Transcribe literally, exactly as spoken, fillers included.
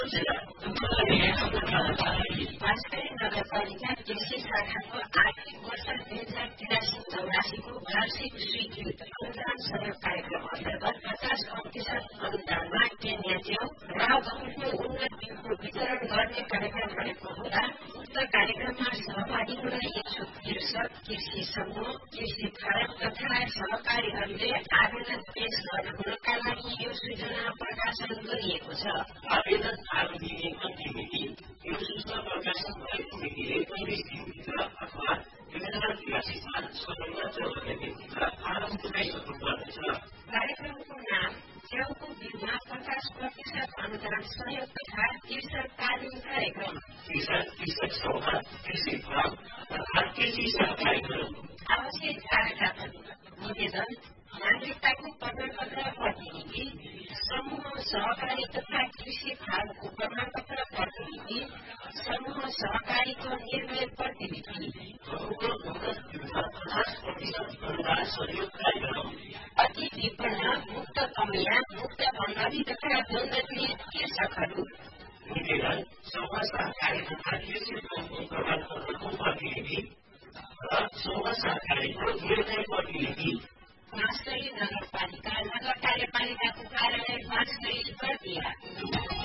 वास्तविक नगरपालिका कृषि शाखाको आर्थिक वर्ष दुई हजार तिरासी चौरासीको वार्षिक स्वीकृत अनुदान सहयोग कार्यक्रम अन्तर्गत पचास प्रतिशत अनुदानमा केन्याच्याउ र गहुँको उन्नतिको वितरण गर्ने कार्यक्रम रहेको हुँदा उक्त कार्यक्रममा सहभागी हुन इच्छुक कृषक, कृषि समूह, कृषि फारम तथा सहकारीहरूले आवेदन पेश गर्नका लागि यो सूचना प्रकाशन गरिएको छ। आवेदन हाल दिने गतिविधि यो सूचना प्रकाशन भएको मितिले चौबिस दिनभित्र अथवा दुई हजार तिरासी साल सोह्रमा चौध गतेभित्र फारम पुर्याइसक्नुपर्नेछ। कार्यक्रमको नाम च्याउको बिउमा पचास प्रतिशत अनुदान सहयोग तथा कृषक तालिम कार्यक्रम। कृषक, कृषक समूह, कृषि फारम तथा कृषि सहकारीहरू आवश्यक कागजातहरू निवेदन, नागरिकताको प्रमाणपत्र प्रतिलिपि, समूह सहकारी तथा कृषि फारमको प्रमाणपत्र प्रतिलिपि, समूह सहकारीको निर्णय प्रतिलिपि, पचास प्रतिशत अनुदान सहयोग कार्यक्रम, अति विपन्न, मुक्त कमिला, मुक्त बन्धनी तथा द्वन्द्वपीडित कृषकहरू निवेदन, समूह सहकारी तथा कृषि फारमको प्रमाणपत्रको प्रतिलिपि र समूह सहकारीको निर्णय प्रतिलिपि। बाँसगढी नगरपालिका नगर कार्यपालिकाको कार्यालय बाँसगढी बर्दिया।